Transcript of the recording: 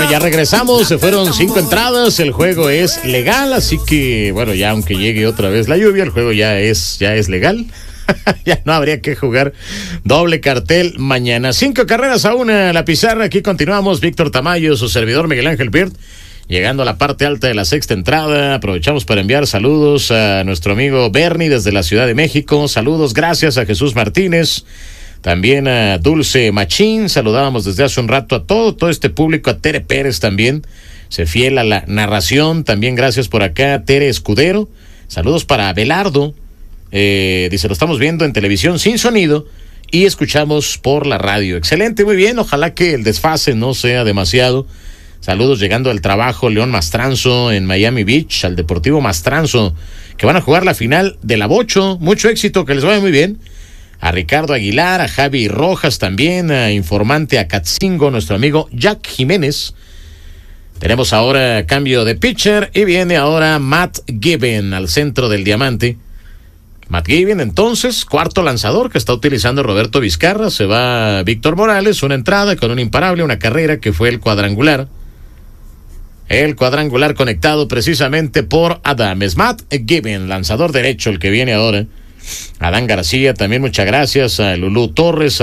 Bueno, ya regresamos, se fueron 5 entradas, el juego es legal, así que, bueno, ya aunque llegue otra vez la lluvia, el juego ya es legal. Ya no habría que jugar doble cartel mañana. 5 carreras a 1 la pizarra, aquí continuamos, Víctor Tamayo, su servidor Miguel Ángel Peart, llegando a la parte alta de la sexta entrada. Aprovechamos para enviar saludos a nuestro amigo Bernie desde la Ciudad de México, saludos, gracias a Jesús Martínez, también a Dulce Machín, saludábamos desde hace un rato a todo este público, a Tere Pérez también, se fiel a la narración, también gracias por acá, Tere Escudero, saludos para Abelardo, dice, lo estamos viendo en televisión sin sonido y escuchamos por la radio, excelente, muy bien, ojalá que el desfase no sea demasiado. Saludos llegando al trabajo, León Mastranzo en Miami Beach, al Deportivo Mastranzo, que van a jugar la final de la Bocho, mucho éxito, que les vaya muy bien. A Ricardo Aguilar, a Javi Rojas también, a Informante Acatzingo, nuestro amigo Jack Jiménez. Tenemos ahora cambio de pitcher y viene ahora Matt Given al centro del diamante. Matt Given, entonces, cuarto lanzador que está utilizando Roberto Vizcarra. Se va Víctor Morales, una entrada con un imparable, una carrera que fue el cuadrangular. El cuadrangular conectado precisamente por Adames. Matt Given, lanzador derecho, el que viene ahora. Adán García, también muchas gracias. A Lulú Torres,